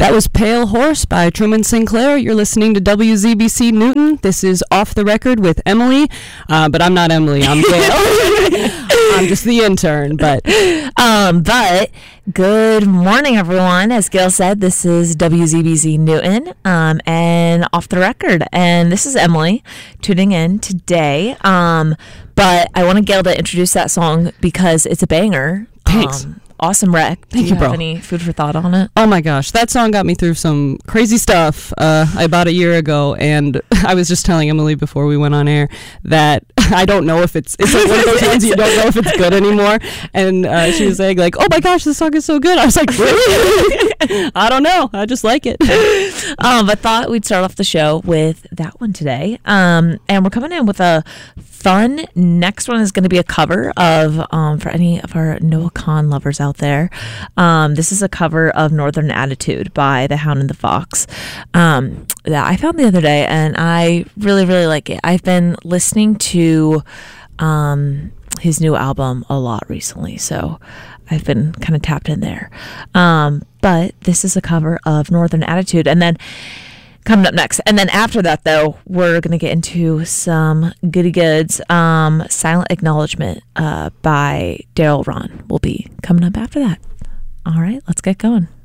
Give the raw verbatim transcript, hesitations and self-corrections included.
That was Pale Horse by Truman Sinclair. You're listening to W Z B C Newton. This is Off the Record with Emily, uh, but I'm not Emily. I'm Gail. I'm just the intern, but um, but good morning, everyone. As Gail said, this is W Z B C Newton um, and Off the Record, and this is Emily tuning in today. Um, but I wanted Gail to introduce that song because it's a banger. Thanks. Um, Awesome rec. Do Thank you, you, have bro. any food for thought on it? Oh my gosh, that song got me through some crazy stuff. Uh, I bought a year ago, and I was just telling Emily before we went on air that I don't know if it's it's like one of those ones you don't know if it's good anymore. And uh, she was saying like, "Oh my gosh, this song is so good." I was like, "Really?" I don't know. I just like it. um, I thought we'd start off the show with that one today. Um, and we're coming in with a fun next one is going to be a cover of um, for any of our Noah Kahan lovers out there. Um, this is a cover of Northern Attitude by The Hound and the Fox um, that I found the other day, and I really, really like it. I've been listening to um, his new album a lot recently, so I've been kind of tapped in there. Um, but this is a cover of Northern Attitude, and then coming up next, and then after that, though, we're going to get into some goody goods. Um, Silent Acknowledgement uh, by Daryl Ron will be coming up after that. All right, let's get going.